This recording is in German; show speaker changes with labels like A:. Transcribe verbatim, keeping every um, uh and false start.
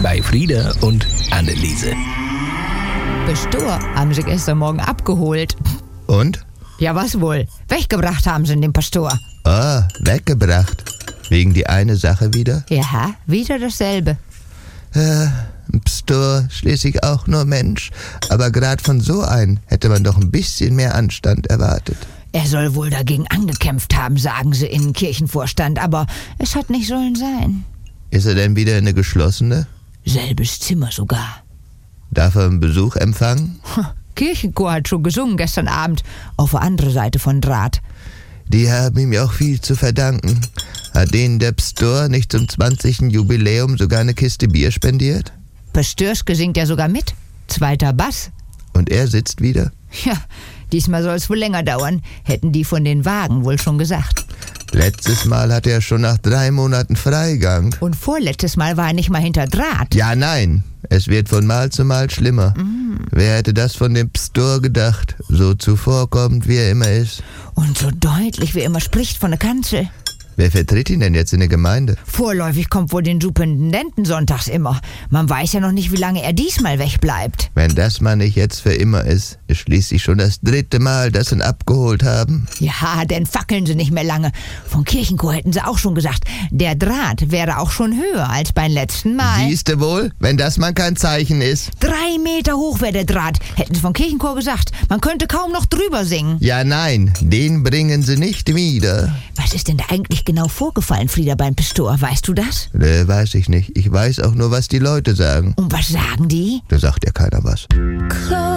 A: bei Frieda und Anneliese.
B: Pastor haben sie gestern Morgen abgeholt.
C: Und?
B: Ja, was wohl? Weggebracht haben sie den Pastor.
C: Ah, weggebracht. Wegen die eine Sache wieder?
B: Ja, wieder dasselbe.
C: Äh, ein Pastor, schließlich auch nur Mensch. Aber gerade von so einem hätte man doch ein bisschen mehr Anstand erwartet.
B: Er soll wohl dagegen angekämpft haben, sagen sie in den Kirchenvorstand, aber es hat nicht sollen sein.
C: Ist er denn wieder eine geschlossene?
B: Selbes Zimmer sogar.
C: Darf er einen Besuch empfangen?
B: Kirchenchor hat schon gesungen gestern Abend, auf der anderen Seite von Draht.
C: Die haben ihm ja auch viel zu verdanken. Hat denen der Pastor nicht zum zwanzigsten Jubiläum sogar eine Kiste Bier spendiert?
B: Pastörske singt ja sogar mit. Zweiter Bass.
C: Und er sitzt wieder?
B: Ja, diesmal soll es wohl länger dauern, hätten die von den Wagen wohl schon gesagt.
C: Letztes Mal hatte er schon nach drei Monaten Freigang.
B: Und vorletztes Mal war er nicht mal hinter Draht.
C: Ja, nein. Es wird von Mal zu Mal schlimmer.
B: Mm.
C: Wer hätte das von dem Pastor gedacht? So zuvorkommend, wie er immer ist.
B: Und so deutlich, wie er immer spricht von der Kanzel.
C: Wer vertritt ihn denn jetzt in der Gemeinde?
B: Vorläufig kommt wohl den Superintendenten sonntags immer. Man weiß ja noch nicht, wie lange er diesmal wegbleibt.
C: Wenn das mal nicht jetzt für immer ist, ist schließlich schon das dritte Mal, dass sie ihn abgeholt haben.
B: Ja, denn fackeln sie nicht mehr lange. Vom Kirchenchor hätten sie auch schon gesagt, der Draht wäre auch schon höher als beim letzten Mal.
C: Siehste wohl, wenn das mal kein Zeichen ist.
B: Drei Meter hoch wäre der Draht, hätten sie vom Kirchenchor gesagt. Man könnte kaum noch drüber singen.
C: Ja, nein, den bringen sie nicht wieder.
B: Was ist denn da eigentlich genau vorgefallen, Frieda, beim Pastor? Weißt du das?
C: Ne, weiß ich nicht. Ich weiß auch nur, was die Leute sagen.
B: Und was sagen die?
C: Da sagt ja keiner was.